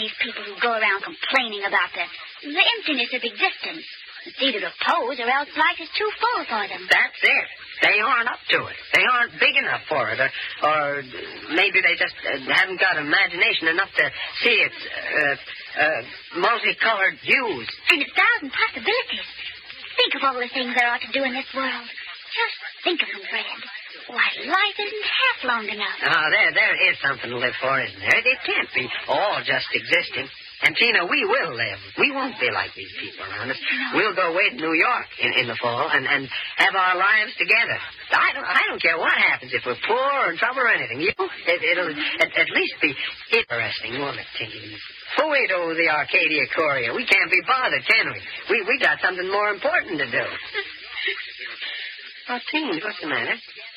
these people who go around complaining about the emptiness of existence. It's either a pose or else life is too full for them. That's it. They aren't up to it. They aren't big enough for it. Or maybe they just haven't got imagination enough to see its multicolored hues. And 1,000 possibilities. Think of all the things there are to do in this world. Just think of them, Fred. Why, life isn't half long enough. Oh, there is something to live for, isn't there? It can't be all just existing. And, Tina, we will live. We won't be like these people around us. No. We'll go away to New York in the fall and have our lives together. I don't care what happens if we're poor or in trouble or anything. It'll at least be interesting, won't it, Tina? Fooey to the Arcadia Courier. We can't be bothered, can we? We got something more important to do. Oh, Tina, what's the matter?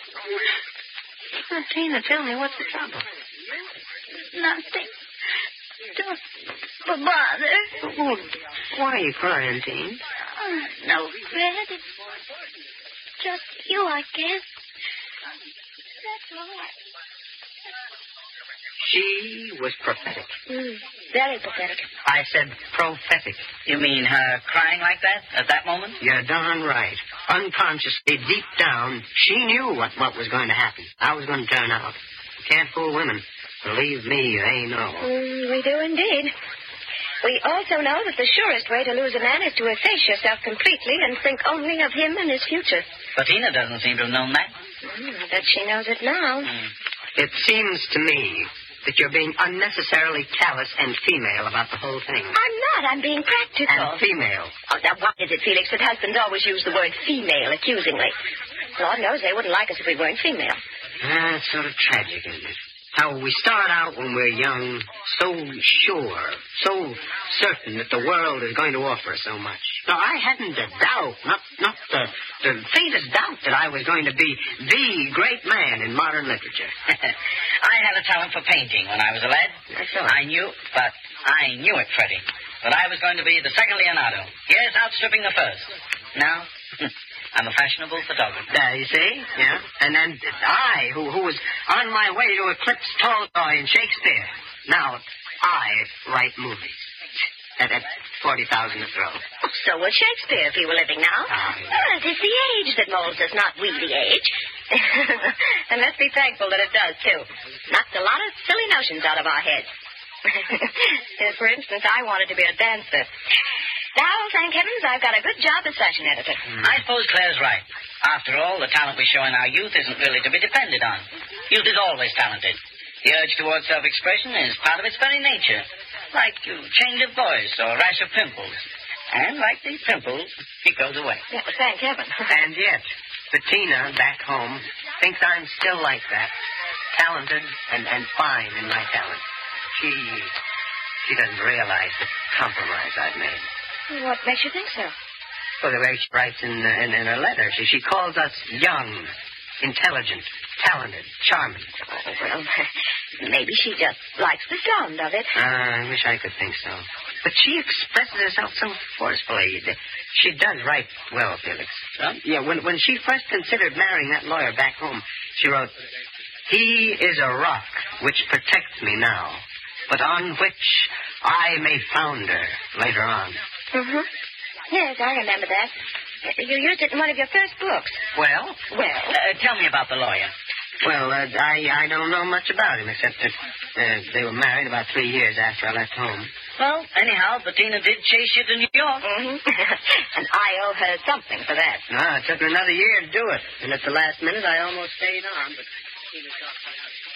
Oh, Tina, tell me, what's the trouble? Nothing. Just for bother. Oh, why are you crying, Teen? No, Fred. It's just you, I guess. That's all. She was prophetic. Very pathetic. I said prophetic. You mean her crying like that at that moment? You're darn right. Unconsciously, deep down, she knew what was going to happen. How it was going to turn out. You can't fool women. Believe me, they know. We do indeed. We also know that the surest way to lose a man is to efface yourself completely and think only of him and his future. But Tina doesn't seem to have known that. I bet she knows it now. It seems to me that you're being unnecessarily callous and female about the whole thing. I'm not. I'm being practical. And female. Oh, now, why is it, Felix, that husbands always use the word female accusingly? Lord knows they wouldn't like us if we weren't female. It's sort of tragic, isn't it? How we start out when we're young, so sure, so certain that the world is going to offer so much. No, I hadn't a doubt, not the faintest doubt that I was going to be the great man in modern literature. I had a talent for painting when I was a lad. That's all. I knew it, Freddie, that I was going to be the second Leonardo. Yes, outstripping the first. Now, I'm a fashionable photographer. There, you see? Yeah. And then I, who was on my way to eclipse Tolstoy and Shakespeare. Now, I write movies. At 40,000 a throw. So would Shakespeare if he were living now. Well, it is the age that molds us, not we the age. And let's be thankful that it does, too. Knocks a lot of silly notions out of our heads. For instance, I wanted to be a dancer. Now, thank heavens, I've got a good job as fashion editor. I suppose Claire's right. After all, the talent we show in our youth isn't really to be depended on. Youth is always talented. The urge towards self-expression is part of its very nature. Like change of voice or rash of pimples. And like these pimples, it goes away. Yeah, thank heaven. And yet, Bettina, back home, thinks I'm still like that. Talented and fine in my talent. She doesn't realize the compromise I've made. What makes you think so? Well, the way she writes in her letter, she calls us young, intelligent, talented, charming. Oh, well, maybe she just likes the sound of it. I wish I could think so. But she expresses herself so forcefully. She does write well, Felix. Huh? Yeah, when she first considered marrying that lawyer back home, she wrote, "He is a rock which protects me now, but on which I may founder later on." Mm-hmm. Yes, I remember that. You used it in one of your first books. Well? Tell me about the lawyer. Well, I don't know much about him, except that they were married about 3 years after I left home. Well, anyhow, Bettina did chase you to New York. Mm-hmm. And I owe her something for that. No, it took her another year to do it. And at the last minute, I almost stayed on, but Tina talked me out of it.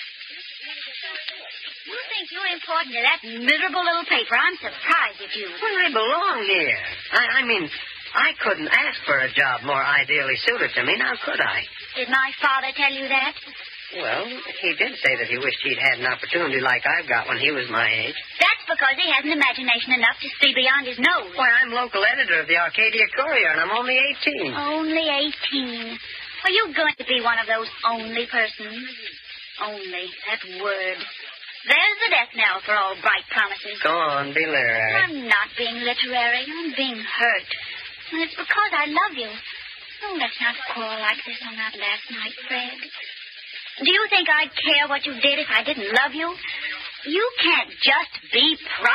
You think you're important to that miserable little paper. I'm surprised at you. Well, I belong here. I mean, I couldn't ask for a job more ideally suited to me, now could I? Did my father tell you that? Well, he did say that he wished he'd had an opportunity like I've got when he was my age. That's because he hasn't imagination enough to see beyond his nose. Why, I'm local editor of the Arcadia Courier, and I'm only 18. Only 18. Are you going to be one of those only persons? Only. That word. There's the death knell for all bright promises. Go on, be literary. I'm not being literary. I'm being hurt. And it's because I love you. Oh, let's not quarrel like this on that last night, Fred. Do you think I'd care what you did if I didn't love you? You can't just be